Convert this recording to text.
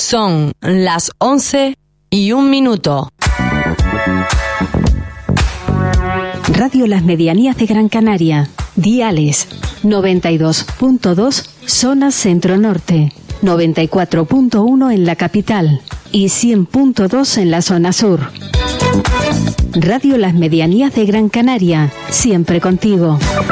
Son las 11:01. Radio Las Medianías de Gran Canaria. Diales 92.2 zona centro-norte, 94.1 en la capital y 100.2 en la zona sur. Radio Las Medianías de Gran Canaria, siempre contigo.